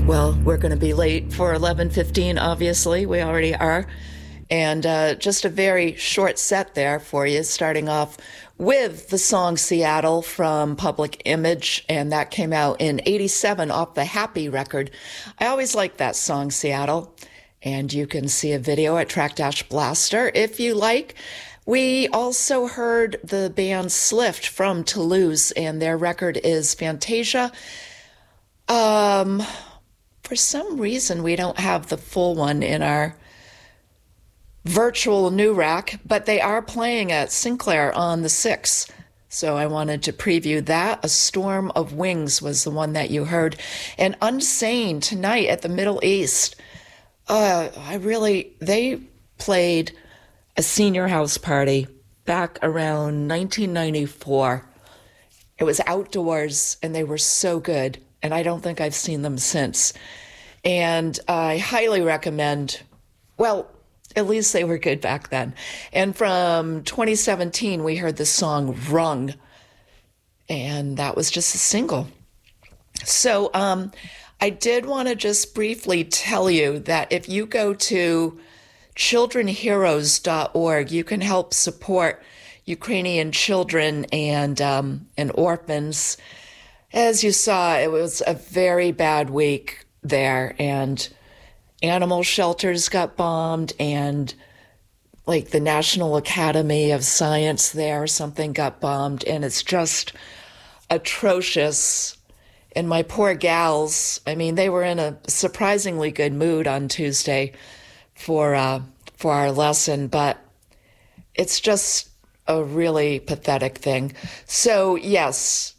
Well, we're going to be late for 11:15, obviously. We already are. And just a very short set there for you, starting off with the song Seattle from Public Image, and that came out in '87 off the Happy record. I always like that song, Seattle, and you can see a video at Track Blaster if you like. We also heard the band Slift from Toulouse, and their record is Fantasia. For some reason, we don't have the full one in our virtual new rack, but they are playing at Sinclair on the 6th. So I wanted to preview that. A Storm of Wings was the one that you heard. And Unsane tonight at the Middle East. They played a senior house party back around 1994. It was outdoors and they were so good. And I don't think I've seen them since. And I highly recommend, well, at least they were good back then. And from 2017, we heard the song Rung. And that was just a single. So I did want to just briefly tell you that if you go to childrenheroes.org, you can help support Ukrainian children and orphans. As you saw, it was a very bad week there, and animal shelters got bombed, and like the National Academy of Science there, something got bombed, and it's just atrocious. And my poor gals, I mean, they were in a surprisingly good mood on Tuesday for our lesson, but it's just a really pathetic thing. So yes,